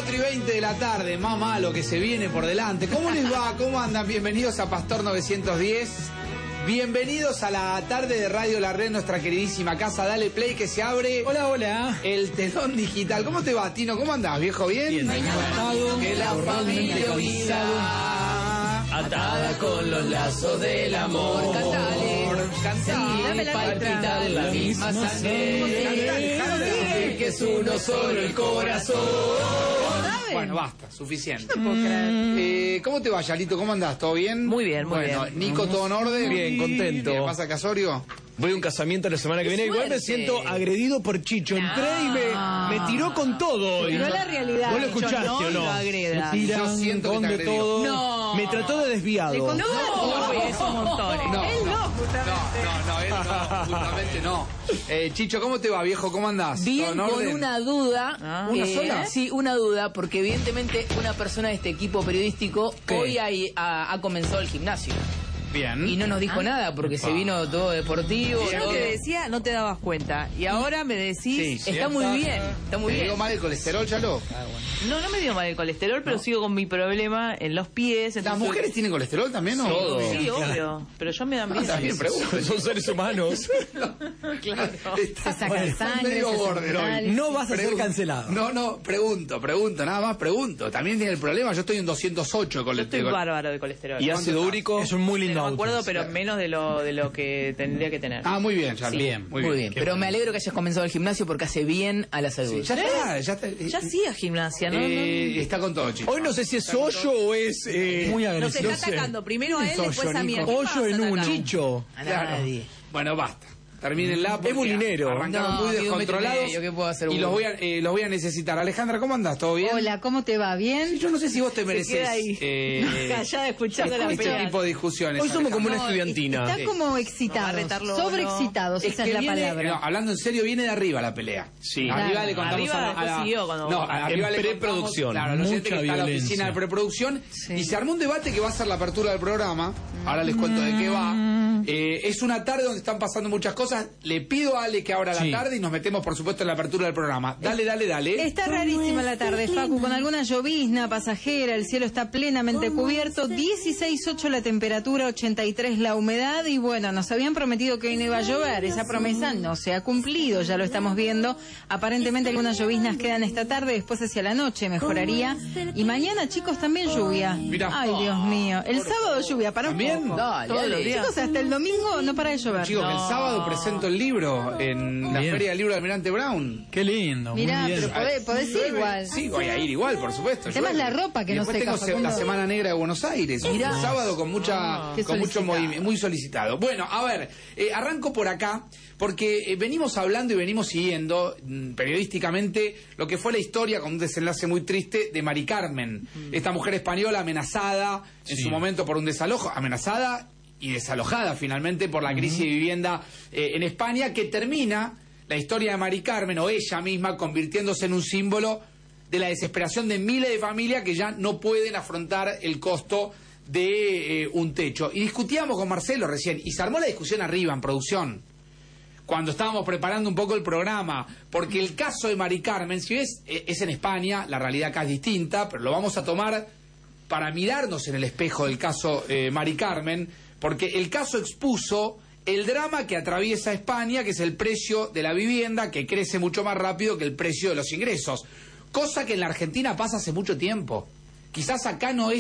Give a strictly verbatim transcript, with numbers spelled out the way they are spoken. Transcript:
cuatro y veinte de la tarde, más malo que se viene por delante. ¿Cómo les va? ¿Cómo andan? Bienvenidos a Pastor novecientos diez. Bienvenidos a la tarde de Radio La Red, nuestra queridísima casa. Dale play que se abre. Hola, hola. El telón digital. ¿Cómo te va, Tino? ¿Cómo andás, viejo? ¿Bien? Bien, Bien. Que la familia unida, atada con los lazos del amor. Cantale, cantale, palpitar la misma sangre. Cantale, que es uno solo el corazón. Bueno, basta, suficiente. No puedo creer. Eh, ¿Cómo te va, Yalito? ¿Cómo andás? ¿Todo bien? Muy bien, muy bueno, bien. Nico, ¿todo en orden? Bien, contento. ¿Qué pasa, Casorio? Voy a un casamiento la semana que viene. Igual me siento agredido por Chicho. Entré y me, me tiró con todo. Tiró la realidad. ¿Vos lo Chicho, escuchaste no o no? lo agreda. Me tiran Yo siento que con te de agredió. todo. No. Me trató de desviado. Le contó No. no. es un montón. No, Él no, justamente. No, no, no, él no, justamente no. Eh, Chicho, ¿cómo te va, viejo? ¿Cómo andás? Bien, ¿Todo en con orden? una duda. Ah. ¿Una eh, sola? Sí, una duda, porque evidentemente una persona de este equipo periodístico ¿Qué? hoy hay- ha, ha comenzado el gimnasio. Bien. Y no nos dijo nada, porque se vino todo deportivo. Yo todo- te decía, no te dabas cuenta. Y ahora me decís... Sí. Está muy bien, está muy ¿Te bien. digo mal el colesterol, Chalo? No, no me dio mal el colesterol, pero sigo con mi problema en los pies. ¿Las entonces- mujeres tienen colesterol también o Todo. Sí, obvio. Pero yo me dan bien. También pregunto. Son seres humanos. Claro. Está- Se saca sangre, medio se border hace hoy. No vas a ser Pregun- cancelado. No, no, pregunto, pregunto, nada más pregunto. También tiene el problema, yo estoy en doscientos ocho de Yo estoy colesterol. bárbaro de colesterol. Y ácido úrico. Es un muy lindo No me auto. acuerdo, pero menos de lo de lo que tendría que tener. Ah, muy bien, Charlie. Bien, muy, Muy bien. bien, pero me alegro que hayas comenzado el gimnasio porque hace bien a la salud. Ya está, ya está. Ya hacía gimnasia, ¿no? Eh, está con todo, chicos. Hoy no sé si es hoyo o es... Eh, muy Nos agresivo. está atacando primero a él, Es después hoyo, a mí. Nico. ¿A quién Hoyo vas en a uno. atacar? Chicho. A Claro. nadie. Bueno, basta. Termínenla porque bulinero. arrancaron No, muy amigo, descontrolados. métete, ¿yo qué puedo hacer, y boludo? los voy, a, eh, los voy a necesitar. Alejandra, ¿cómo andás? ¿Todo bien? Hola, ¿cómo te va? ¿Bien? Sí, yo no sé si vos te mereces queda ahí, eh, callada escuchando la este pelea. tipo de discusiones. Hoy somos como una Alejandra. estudiantina. Está como No va a excitados, retarlo, sobreexcitados, Es esa que es la viene- palabra. no, hablando en serio, viene de arriba la pelea. Sí. Arriba Claro. le contamos Arriba a la, después a la- siguió cuando- no, arriba En le contamos, preproducción, claro, al oyente mucha que está en la violencia. oficina de preproducción Sí. y se armó un debate que va a ser la apertura del programa. Ahora les cuento de qué va. Eh, es una tarde donde están pasando muchas cosas. Le pido a Ale que abra la Sí. tarde y nos metemos, por supuesto, en la apertura del programa. Dale, dale, dale. Está rarísima la tarde, Facu, con alguna llovizna pasajera, el cielo está plenamente cubierto, dieciséis punto ocho la temperatura, ochenta y tres la humedad, y bueno, nos habían prometido que hoy no iba a llover, esa promesa no se ha cumplido, ya lo estamos viendo, aparentemente algunas lloviznas quedan esta tarde, después hacia la noche mejoraría, y mañana, chicos, también lluvia. Mirá. Ay, Dios mío, el sábado lluvia, para un ¿También? poco. Dale, Todos los dale. días. Chicos, hasta el domingo no para de llover. Chicos, el sábado presento el libro en la Bien. Feria del Libro de Almirante Brown. Qué lindo. Mirá, muy bien. pero podés, podés ir igual. Sí, voy a ir igual, por supuesto. El tema es llueve. la ropa que Y no después seca, tengo se- Facundo. la Semana Negra de Buenos Aires. Un Mirá. sábado con mucha, Qué con mucho solicitado. movimiento, muy solicitado. Bueno, a ver, eh, arranco por acá porque eh, venimos hablando y venimos siguiendo mm, periodísticamente lo que fue la historia con un desenlace muy triste de Mari Carmen, esta mujer española amenazada en Sí. su momento por un desalojo, amenazada y desalojada finalmente por la crisis de vivienda eh, en España, que termina la historia de Mari Carmen o ella misma convirtiéndose en un símbolo de la desesperación de miles de familias que ya no pueden afrontar el costo de eh, un techo. Y discutíamos con Marcelo recién, y se armó la discusión arriba en producción, cuando estábamos preparando un poco el programa, porque el caso de Mari Carmen, si ves, eh, es en España, la realidad acá es distinta, pero lo vamos a tomar para mirarnos en el espejo del caso eh, Mari Carmen, porque el caso expuso el drama que atraviesa España, que es el precio de la vivienda, que crece mucho más rápido que el precio de los ingresos, cosa que en la Argentina pasa hace mucho tiempo. Quizás acá no es